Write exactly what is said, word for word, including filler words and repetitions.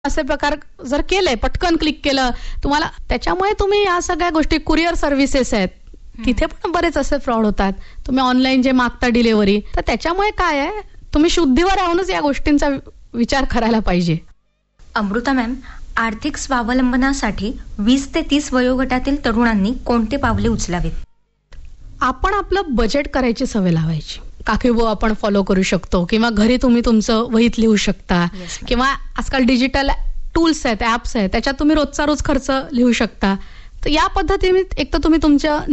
असे प्रकार जर केले, पटकन क्लिक केलं तुम्हाला, त्याच्यामुळे तुम्ही या सगळ्या गोष्टी, कुरिअर सर्व्हिसेस आहेत तिथे पण बरेच असे फ्रॉड होतात. तुम्ही ऑनलाईन जे मागता डिलिव्हरी, तर त्याच्यामुळे काय आहे, तुम्ही शुद्धीवर राहूनच या गोष्टींचा विचार करायला पाहिजे. अमृता मॅम, आर्थिक स्वावलंबनासाठी वीस ते तीस वयोगटातील तरुणांनी कोणते पावले उचलावेत? आपण आपलं बजेट करायची सवय लावायची. काकीबो आपण फॉलो करू शकतो, किंवा घरी तुम्ही तुमचं वहीत लिहू शकता, Yes, किंवा आजकाल डिजिटल टूल्स आहेत, ऍप्स आहेत, त्याच्यात तुम्ही रोजचा रोज खर्च लिहू शकता. तर या पद्धतीने एक तर तुम्ही तुमच्या